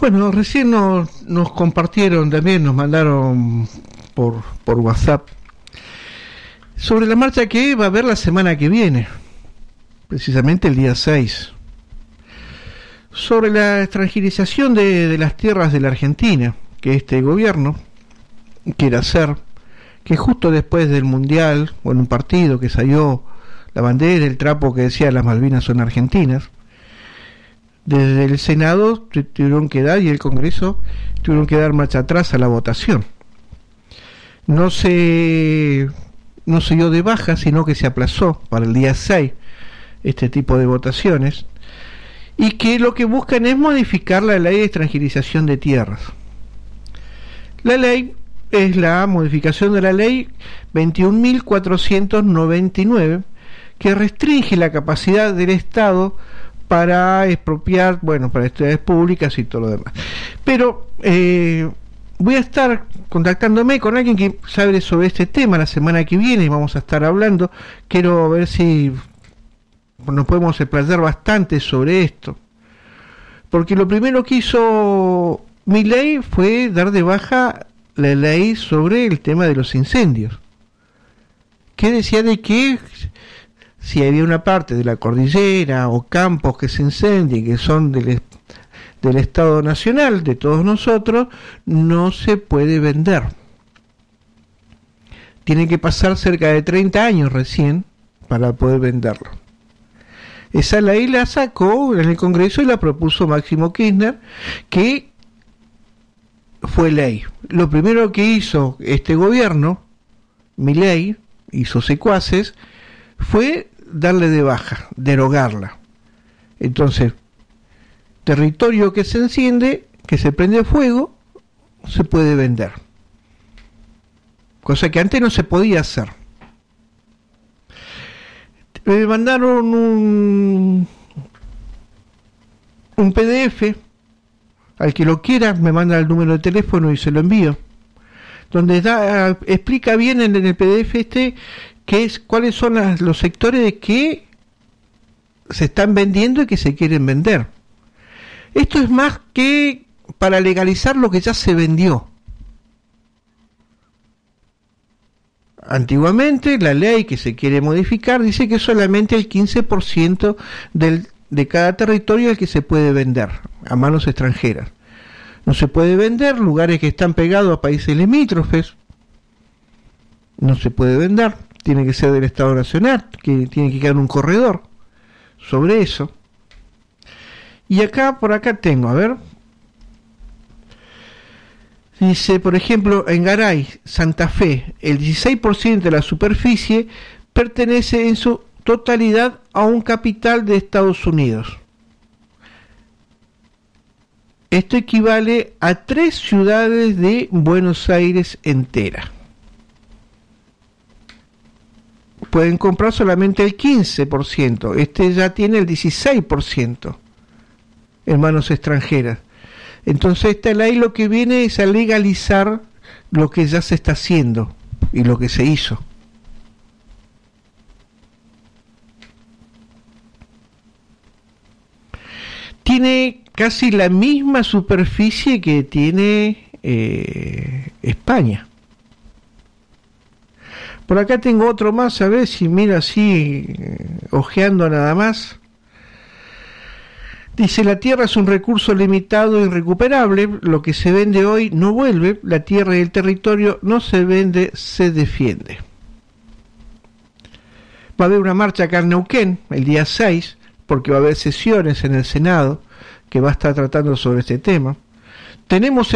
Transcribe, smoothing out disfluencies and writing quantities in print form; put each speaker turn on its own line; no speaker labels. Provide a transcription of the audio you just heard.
Bueno, recién nos compartieron también, nos mandaron por WhatsApp sobre la marcha que va a haber la semana que viene, precisamente el día 6, sobre la extranjerización de las tierras de la Argentina, que este gobierno quiere hacer, que justo después del Mundial, o en un partido que salió la bandera, el trapo que decía las Malvinas son argentinas, desde el Senado tuvieron que dar, y el Congreso tuvieron que dar marcha atrás a la votación. No se dio de baja, sino que se aplazó para el día 6 este tipo de votaciones, y que lo que buscan es modificar la ley de extranjerización de tierras. La ley es la modificación de la ley 21.499, que restringe la capacidad del Estado para expropiar, para actividades públicas y todo lo demás. Pero voy a estar contactándome con alguien que sabe sobre este tema la semana que viene, y vamos a estar hablando. Quiero ver si nos podemos explayar bastante sobre esto, porque lo primero que hizo Milei fue dar de baja la ley sobre el tema de los incendios, que decía de que si había una parte de la cordillera o campos que se incendien, que son del Estado Nacional, de todos nosotros, no se puede vender. Tiene que pasar cerca de 30 años recién para poder venderlo. Esa ley la sacó en el Congreso y la propuso Máximo Kirchner, que fue ley. Lo primero que hizo este gobierno, Milei y sus secuaces, fue darle de baja, derogarla. Entonces, territorio que se enciende, que se prende fuego, se puede vender. Cosa que antes no se podía hacer. Me mandaron un PDF, al que lo quiera me manda el número de teléfono y se lo envío, donde explica bien en el PDF cuáles son los sectores que se están vendiendo y que se quieren vender. Esto es más que para legalizar lo que ya se vendió. Antiguamente la ley que se quiere modificar dice que solamente el 15% de cada territorio es el que se puede vender a manos extranjeras. No se puede vender lugares que están pegados a países limítrofes. No se puede vender. Tiene que ser del Estado Nacional, que tiene que quedar un corredor sobre eso. Y por acá tengo, a ver. Dice, por ejemplo, en Garay, Santa Fe, el 16% de la superficie pertenece en su totalidad a un capital de Estados Unidos. Esto equivale a 3 ciudades de Buenos Aires entera. Pueden comprar solamente el 15%, este ya tiene el 16% en manos extranjeras. Entonces esta ley lo que viene es a legalizar lo que ya se está haciendo y lo que se hizo. Tiene casi la misma superficie que tiene España. Por acá tengo otro más, a ver si mira así, ojeando nada más. Dice, la tierra es un recurso limitado e irrecuperable, lo que se vende hoy no vuelve, la tierra y el territorio no se vende, se defiende. Va a haber una marcha acá en Neuquén, el día 6, porque va a haber sesiones en el Senado, que va a estar tratando sobre este tema. Tenemos